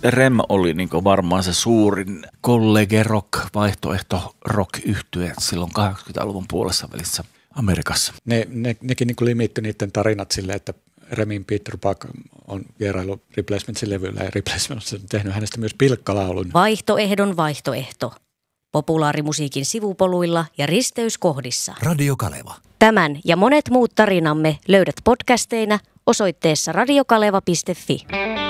Rem oli niin varmaan se suurin college rock, vaihtoehto rock yhtye silloin 80-luvun puolessa välissä Amerikassa. Nekin niin limittyi niiden tarinat silleen, että Remin Peter Buck on vierailu Replacementsin levyllä ja Replacements on tehnyt hänestä myös pilkkalaulun. Vaihtoehdon vaihtoehto. Populaarimusiikin sivupoluilla ja risteyskohdissa. Radio Kaleva. Tämän ja monet muut tarinamme löydät podcasteina osoitteessa radiokaleva.fi.